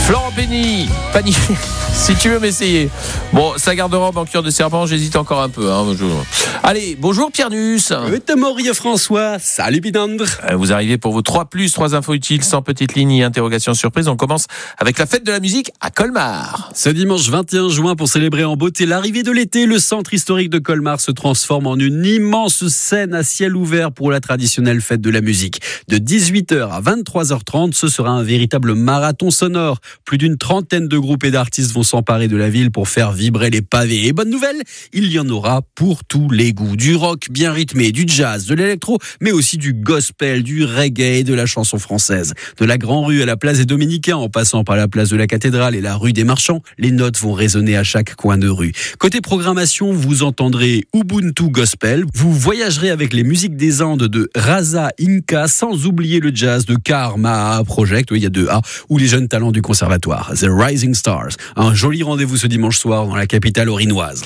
Florent Pagny, si tu veux m'essayer. Bon, sa garde-robe en cuir de serpent, j'hésite encore un peu. Bonjour. Allez, bonjour Pierre Nuss. Maurice François, salut Bidandre. Vous arrivez pour vos 3 infos utiles, sans petite ligne et interrogation surprise. On commence avec la fête de la musique à Colmar. Ce dimanche 21 juin, pour célébrer en beauté l'arrivée de l'été, le centre historique de Colmar se transforme en une immense scène à ciel ouvert pour la traditionnelle fête de la musique. De 18h à 23h30, ce sera un véritable marathon sonore. Plus d'une trentaine de groupes et d'artistes vont s'emparer de la ville pour faire vibrer les pavés. Et bonne nouvelle, il y en aura pour tous les goûts. Du rock bien rythmé, du jazz, de l'électro, mais aussi du gospel, du reggae et de la chanson française. De la Grand Rue à la place des Dominicains, en passant par la place de la Cathédrale et la rue des Marchands, les notes vont résonner à chaque coin de rue. Côté programmation, vous entendrez Ubuntu Gospel, vous voyagerez avec les musiques des Andes de Raza Inca, sans oublier le jazz de Karma Project, il y a 2A, ou les jeunes talents du conservatoire, The Rising Stars. Un joli rendez-vous ce dimanche soir dans la capitale orinoise.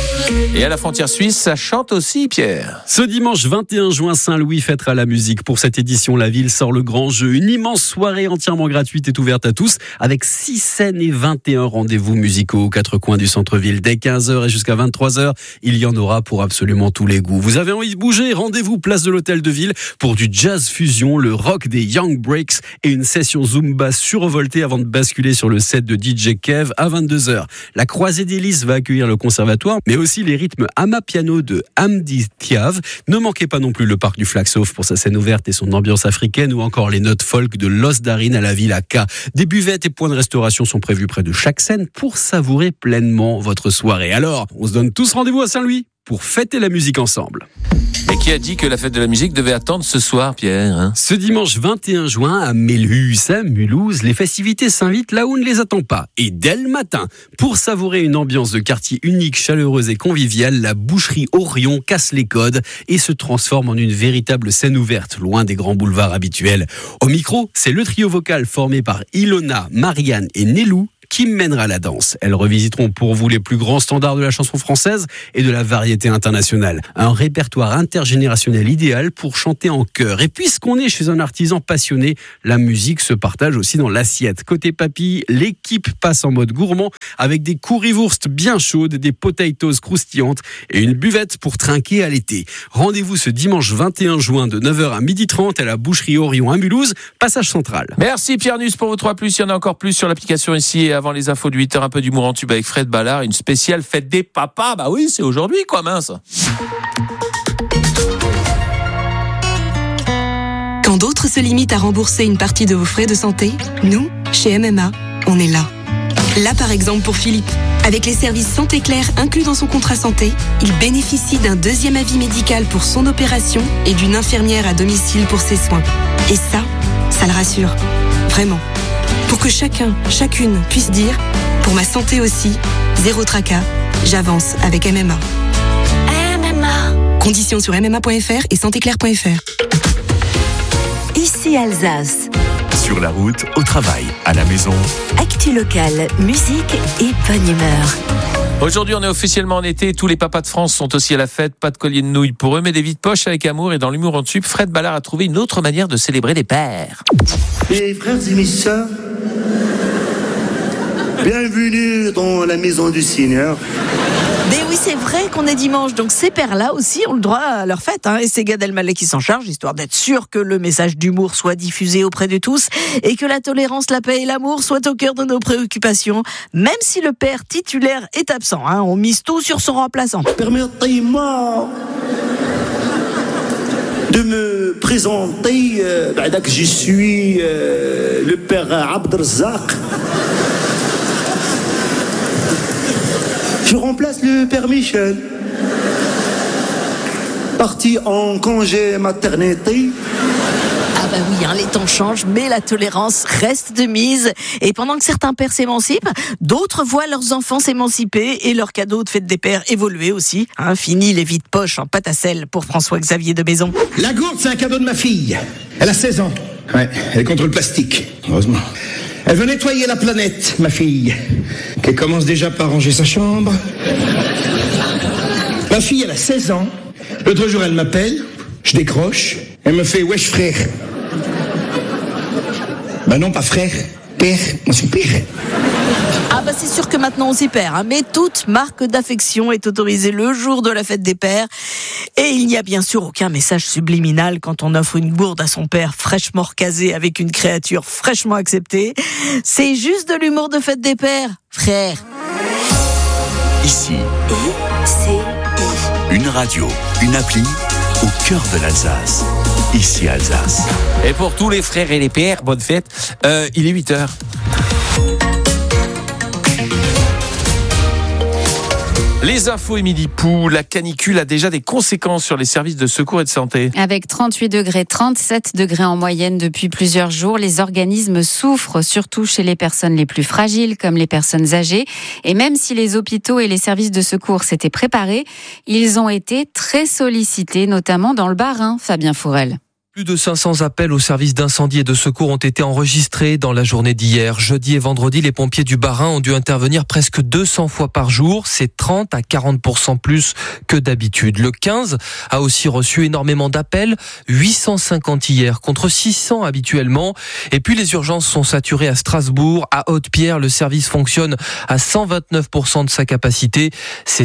Et à la frontière suisse, ça chante aussi, Pierre. Ce dimanche 21 juin, Saint-Louis fêtera la musique. Pour cette édition, la ville sort le grand jeu. Une immense soirée entièrement gratuite est ouverte à tous, avec 6 scènes et 21 rendez-vous musicaux aux 4 coins du centre-ville. Dès 15h et jusqu'à 23h, il y en aura pour absolument tous les goûts. Vous avez envie de bouger? Rendez-vous place de l'Hôtel de Ville pour du jazz fusion, le rock des Young Breaks et une session Zumba survoltée avant de basculer sur le set de DJ Kev à 22h. La Croisée des Lys va accueillir le conservatoire, mais aussi les rythmes Amapiano de Hamdi Thiav. Ne manquez pas non plus le parc du Flaxhof pour sa scène ouverte et son ambiance africaine, ou encore les notes folk de Los Darin à la Villa K. Des buvettes et points de restauration sont prévus près de chaque scène pour savourer pleinement votre soirée. Alors, on se donne tous rendez-vous à Saint-Louis pour fêter la musique ensemble. Et qui a dit que la fête de la musique devait attendre ce soir, Pierre, Ce dimanche 21 juin, à Mélus, à Mulhouse, les festivités s'invitent là où on ne les attend pas. Et dès le matin, pour savourer une ambiance de quartier unique, chaleureuse et conviviale, la boucherie Orion casse les codes et se transforme en une véritable scène ouverte, loin des grands boulevards habituels. Au micro, c'est le trio vocal formé par Ilona, Marianne et Nélou qui mènera la danse. Elles revisiteront pour vous les plus grands standards de la chanson française et de la variété internationale. Un répertoire intergénérationnel idéal pour chanter en chœur. Et puisqu'on est chez un artisan passionné, la musique se partage aussi dans l'assiette. Côté papilles, l'équipe passe en mode gourmand avec des currywurst bien chaudes, des potatoes croustillantes et une buvette pour trinquer à l'été. Rendez-vous ce dimanche 21 juin de 9h à 12h30 à la boucherie Orion à Mulhouse, passage central. Merci Pierre Nuss pour vos 3+. Il y en a encore plus sur l'application ici. Et avant les infos de 8h, un peu d'humour en tube avec Fred Ballard, une spéciale fête des papas. Bah oui, c'est aujourd'hui, quoi, mince. Quand d'autres se limitent à rembourser une partie de vos frais de santé, nous, chez MMA, on est là. Là, par exemple, pour Philippe. Avec les services Santé Claire inclus dans son contrat santé, il bénéficie d'un 2e avis médical pour son opération et d'une infirmière à domicile pour ses soins. Et ça le rassure. Vraiment. Pour que chacun, chacune puisse dire « Pour ma santé aussi, zéro tracas, j'avance avec MMA ». MMA. Conditions sur mma.fr et santéclaire.fr. Ici Alsace. Sur la route, au travail, à la maison. Actu locale, musique et bonne humeur. Aujourd'hui, on est officiellement en été. Tous les papas de France sont aussi à la fête. Pas de collier de nouilles pour eux, mais des vides poches avec amour. Et dans l'humour en tube, Fred Ballard a trouvé une autre manière de célébrer les pères. Mes frères et mes sœurs, bienvenue dans la maison du Seigneur. Mais oui, c'est vrai qu'on est dimanche, donc ces pères-là aussi ont le droit à leur fête, et c'est Gad Elmaleh qui s'en charge, histoire d'être sûr que le message d'humour soit diffusé auprès de tous et que la tolérance, la paix et l'amour soient au cœur de nos préoccupations, même si le père titulaire est absent. On mise tout sur son remplaçant. Permettez-moi de me présenter, je suis le père Abdelrazak. Je remplace le père Michel, parti en congé maternité. Ah bah oui, les temps changent, mais la tolérance reste de mise. Et pendant que certains pères s'émancipent, d'autres voient leurs enfants s'émanciper et leurs cadeaux de fête des pères évoluer aussi. Fini les vides poches en pâte à sel pour François-Xavier de Maison. La gourde, c'est un cadeau de ma fille. Elle a 16 ans. Ouais, elle est contre le plastique, heureusement. Elle veut nettoyer la planète, ma fille, qu'elle commence déjà par ranger sa chambre. Ma fille, elle a 16 ans. L'autre jour, elle m'appelle, je décroche, elle me fait « Wesh frère ». Ben non, pas frère, Père, moi je suis père. Ah bah c'est sûr que maintenant on s'y perd, hein. Mais toute marque d'affection est autorisée le jour de la fête des pères. Et il n'y a bien sûr aucun message subliminal quand on offre une gourde à son père fraîchement recasé avec une créature fraîchement acceptée. C'est juste de l'humour de fête des pères, frère. Ici, une radio, une appli au cœur de l'Alsace. Ici Alsace. Et pour tous les frères et les pères, bonne fête. Il est 8h. Les infos, Émilie Pou, la canicule a déjà des conséquences sur les services de secours et de santé. Avec 38 degrés, 37 degrés en moyenne depuis plusieurs jours, les organismes souffrent, surtout chez les personnes les plus fragiles, comme les personnes âgées. Et même si les hôpitaux et les services de secours s'étaient préparés, ils ont été très sollicités, notamment dans le Bas-Rhin, Fabien Fourel. Plus de 500 appels aux services d'incendie et de secours ont été enregistrés dans la journée d'hier. Jeudi et vendredi, les pompiers du Bas-Rhin ont dû intervenir presque 200 fois par jour. C'est 30 à 40% plus que d'habitude. Le 15 a aussi reçu énormément d'appels, 850 hier contre 600 habituellement. Et puis les urgences sont saturées à Strasbourg. À Haute-Pierre, le service fonctionne à 129% de sa capacité. C'est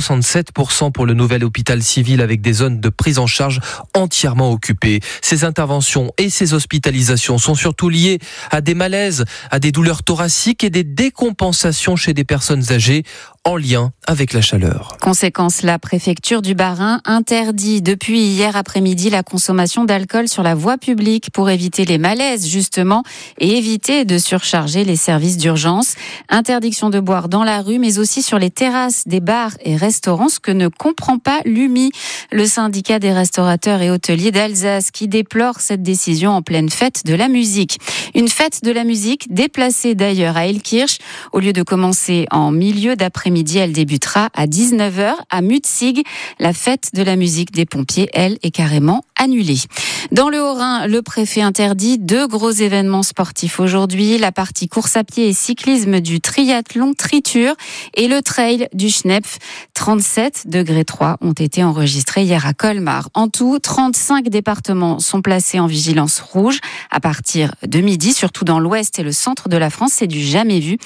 167% pour le nouvel hôpital civil avec des zones de prise en charge entièrement occupées. Ces interventions et ces hospitalisations sont surtout liées à des malaises, à des douleurs thoraciques et des décompensations chez des personnes âgées en lien avec la chaleur. Conséquence, la préfecture du Bas-Rhin interdit depuis hier après-midi la consommation d'alcool sur la voie publique pour éviter les malaises justement et éviter de surcharger les services d'urgence. Interdiction de boire dans la rue mais aussi sur les terrasses des bars et restaurants, ce que ne comprend pas l'UMI, le syndicat des restaurateurs et hôteliers d'Alsace qui déplore cette décision en pleine fête de la musique. Une fête de la musique déplacée d'ailleurs à Elkirch. Au lieu de commencer en milieu d'après-midi, elle débutera à 19h à Mutzig. La fête de la musique des pompiers, elle, est carrément annulée. Dans le Haut-Rhin, le préfet interdit 2 gros événements sportifs aujourd'hui. La partie course à pied et cyclisme du triathlon Tritur et le trail du Schnepf. 37 degrés 3 ont été enregistrés hier à Colmar. En tout, 35 départements sont placés en vigilance rouge à partir de midi, surtout dans l'ouest et le centre de la France. C'est du jamais vu.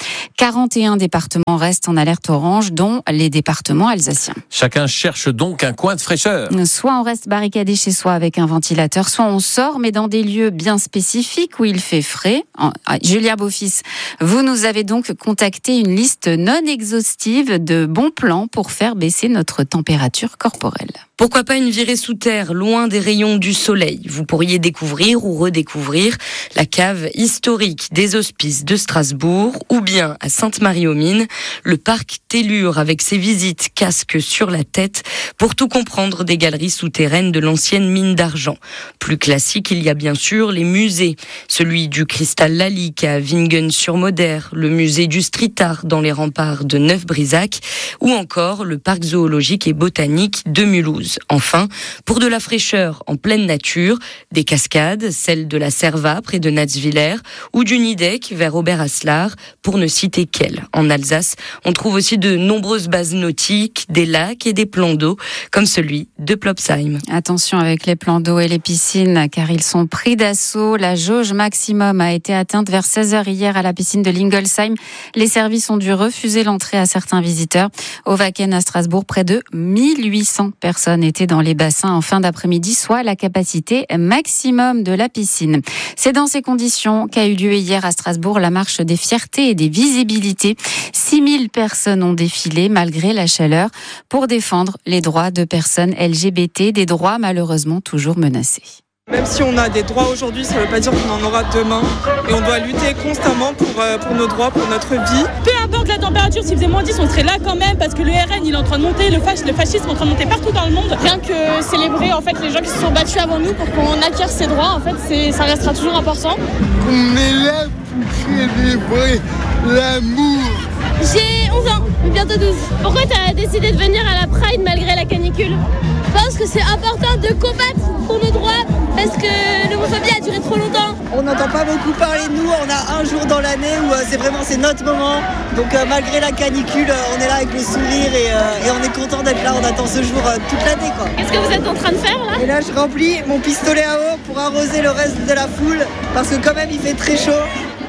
41 départements restent en alerte orange, dont les départements alsaciens. Chacun cherche donc un coin de fraîcheur. Soit on reste barricadé chez soi avec un ventilateur, soit on sort, mais dans des lieux bien spécifiques où il fait frais. Julia Beaufils, vous nous avez donc contacté une liste non exhaustive de bons plans pour faire baisser notre température corporelle. Pourquoi pas une virée sous terre, loin des rayons du soleil. Vous pourriez découvrir ou redécouvrir la cave historique des Hospices de Strasbourg ou bien à Sainte-Marie-aux-Mines, le parc Tellure avec ses visites casque sur la tête pour tout comprendre des galeries souterraines de l'ancienne mine d'argent. Plus classique, il y a bien sûr les musées. Celui du Cristal Lalique à Wingen-sur-Moder, le musée du street art dans les remparts de Neuf-Brisac ou encore le parc zoologique et botanique de Mulhouse. Enfin, pour de la fraîcheur en pleine nature, des cascades, celle de la Cerva près de Natzwiller ou du Nidec vers Oberaslar, pour ne citer qu'elle. En Alsace, on trouve aussi de nombreuses bases nautiques, des lacs et des plans d'eau, comme celui de Plopsheim. Attention avec les plans d'eau et les piscines, car ils sont pris d'assaut. La jauge maximum a été atteinte vers 16h hier à la piscine de Lingolsheim. Les services ont dû refuser l'entrée à certains visiteurs. Au Wacken à Strasbourg, près de 1800 personnes étaient dans les bassins en fin d'après-midi, soit la capacité maximum de la piscine. C'est dans ces conditions qu'a eu lieu hier à Strasbourg la marche des fiertés et des visibilités. 6000 personnes ont défilé malgré la chaleur pour défendre les droits de personnes LGBT, des droits malheureusement toujours menacés. Même si on a des droits aujourd'hui, ça ne veut pas dire qu'on en aura demain. Et on doit lutter constamment pour nos droits, pour notre vie. Peu importe la température, s'il faisait moins 10, on serait là quand même, parce que le RN, il est en train de monter, le fascisme est en train de monter partout dans le monde. Rien que célébrer en fait les gens qui se sont battus avant nous pour qu'on acquiert ces droits, en fait, ça restera toujours important. On est là pour célébrer l'amour. J'ai 11 ans, bientôt 12. Pourquoi tu as décidé de venir à la Pride malgré la canicule ? Je pense que c'est important de combattre pour nos droits parce que l'homophobie a duré trop longtemps. On n'entend pas beaucoup parler de nous, on a un jour dans l'année où c'est notre moment. Donc malgré la canicule, on est là avec le sourire et on est content d'être là, on attend ce jour toute l'année, quoi. Qu'est-ce que vous êtes en train de faire là ? Et là je remplis mon pistolet à eau pour arroser le reste de la foule parce que quand même il fait très chaud.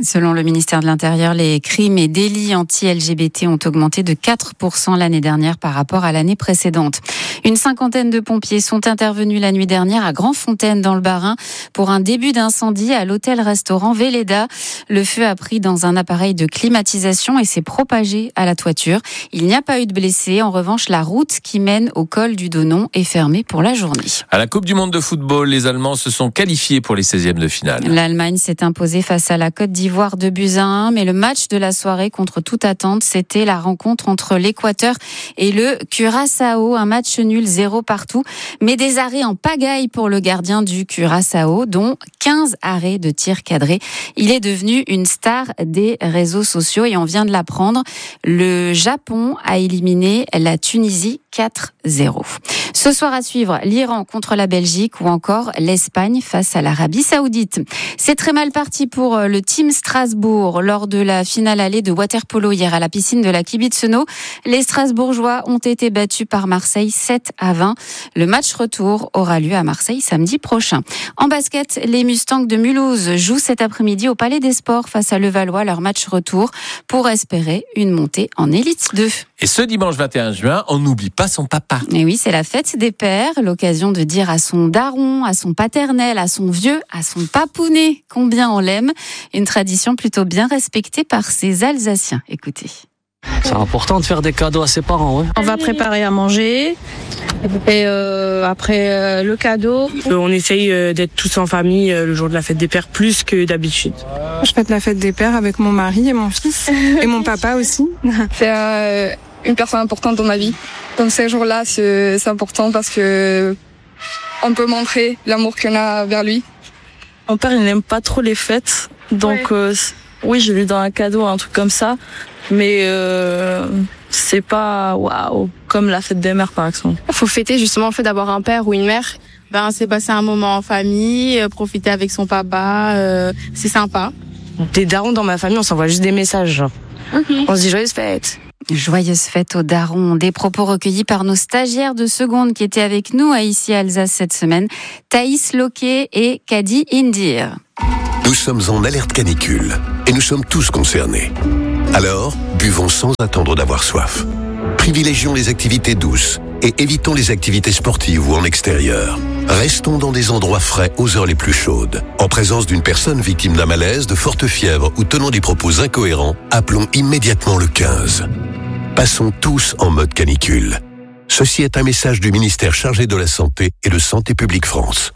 Selon le ministère de l'Intérieur, les crimes et délits anti-LGBT ont augmenté de 4% l'année dernière par rapport à l'année précédente. Une cinquantaine de pompiers sont intervenus la nuit dernière à Grandfontaine dans le Bas-Rhin pour un début d'incendie à l'hôtel-restaurant Véleda. Le feu a pris dans un appareil de climatisation et s'est propagé à la toiture. Il n'y a pas eu de blessés. En revanche, la route qui mène au col du Donon est fermée pour la journée. À la Coupe du Monde de football, les Allemands se sont qualifiés pour les 16e de finale. L'Allemagne s'est imposée face à la Côte d'Ivoire 2-1, mais le match de la soirée, contre toute attente, c'était la rencontre entre l'Équateur et le Curaçao. Un match nul, 0 partout, mais des arrêts en pagaille pour le gardien du Curaçao, dont 15 arrêts de tir cadrés. Il est devenu une star des réseaux sociaux et on vient de l'apprendre. Le Japon a éliminé la Tunisie 4-0. Ce soir à suivre, l'Iran contre la Belgique ou encore l'Espagne face à l'Arabie Saoudite. C'est très mal parti pour le Team Strasbourg lors de la finale allée de water-polo hier à la piscine de la Kibitzenau. Les Strasbourgeois ont été battus par Marseille 7-20. Le match retour aura lieu à Marseille samedi prochain. En basket, les Mustangs de Mulhouse jouent cet après-midi au Palais des Sports face à Levallois, leur match retour pour espérer une montée en Élite 2. Et ce dimanche 21 juin, on n'oublie pas son papa. Et oui, c'est la fête des pères, l'occasion de dire à son daron, à son paternel, à son vieux, à son papounet combien on l'aime. Une tradition plutôt bien respectée par ces Alsaciens. Écoutez. C'est important de faire des cadeaux à ses parents. Ouais. On va préparer à manger et après le cadeau. On essaye d'être tous en famille le jour de la fête des pères plus que d'habitude. Je fête la fête des pères avec mon mari et mon fils et mon papa aussi. C'est une personne importante dans ma vie. Donc ces jours-là, c'est important parce que on peut montrer l'amour qu'on a vers lui. Mon père, il n'aime pas trop les fêtes. Donc oui, je lui donne un cadeau, un truc comme ça. Mais c'est pas waouh comme la fête des mères par exemple. Il faut fêter justement le fait d'avoir un père ou une mère. C'est passer un moment en famille, profiter avec son papa, c'est sympa. Des darons dans ma famille, on s'envoie juste des messages. Genre. Okay. On se dit joyeuse fête. Joyeuse fête aux darons. Des propos recueillis par nos stagiaires de seconde qui étaient avec nous à Ici Alsace cette semaine, Thaïs Loquet et Kadi Indir. Nous sommes en alerte canicule et nous sommes tous concernés. Alors, buvons sans attendre d'avoir soif. Privilégions les activités douces et évitons les activités sportives ou en extérieur. Restons dans des endroits frais aux heures les plus chaudes. En présence d'une personne victime d'un malaise, de forte fièvre ou tenant des propos incohérents, appelons immédiatement le 15. Passons tous en mode canicule. Ceci est un message du ministère chargé de la Santé et de Santé publique France.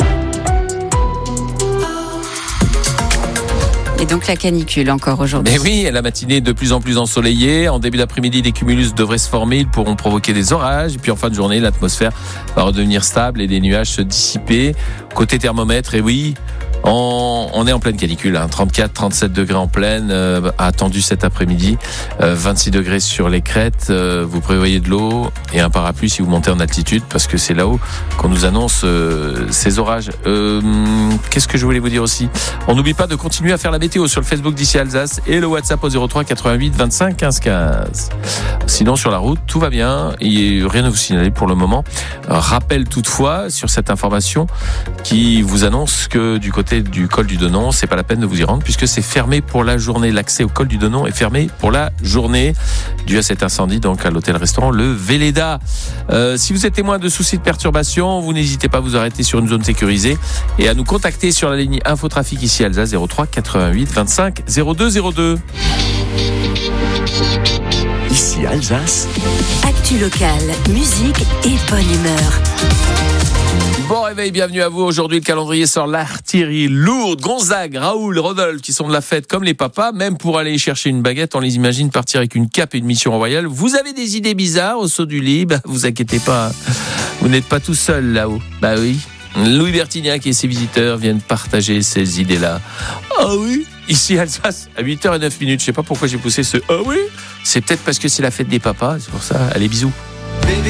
Et donc la canicule encore aujourd'hui. Mais oui, la matinée est de plus en plus ensoleillée. En début d'après-midi, des cumulus devraient se former. Ils pourront provoquer des orages. Et puis en fin de journée, l'atmosphère va redevenir stable et les nuages se dissiper. Côté thermomètre, et oui, on est en pleine canicule. 34, 37 degrés en pleine. Attendu cet après-midi. 26 degrés sur les crêtes. Vous prévoyez de l'eau et un parapluie si vous montez en altitude parce que c'est là-haut qu'on nous annonce ces orages. Qu'est-ce que je voulais vous dire aussi ? On n'oublie pas de continuer à faire la météo sur le Facebook d'Ici Alsace et le WhatsApp au 03 88 25 15 15. Sinon, sur la route, tout va bien. Il n'y a rien à vous signaler pour le moment. Rappel toutefois sur cette information qui vous annonce que du côté du col du Donon, c'est pas la peine de vous y rendre puisque c'est fermé pour la journée. L'accès au col du Donon est fermé pour la journée dû à cet incendie donc à l'hôtel-restaurant Le Véleda. Si vous êtes témoin de soucis de perturbation, vous n'hésitez pas à vous arrêter sur une zone sécurisée et à nous contacter sur la ligne Infotrafic Ici Alsace 03 88 25 02 02. Ici Alsace. Actu locale, musique et bonne humeur. Bon réveil, bienvenue à vous. Aujourd'hui, le calendrier sort l'artillerie lourde. Gonzague, Raoul, Rodolphe qui sont de la fête comme les papas. Même pour aller chercher une baguette, on les imagine partir avec une cape et une mission royale. Vous avez des idées bizarres au saut du lit, vous inquiétez pas. Vous n'êtes pas tout seul là-haut. Bah oui. Louis Bertignac et ses visiteurs viennent partager ces idées-là. Ah oui, ici Alsace, à 8h09. Je sais pas pourquoi j'ai poussé ce « Ah oui ». C'est peut-être parce que c'est la fête des papas, c'est pour ça. Allez, bisous.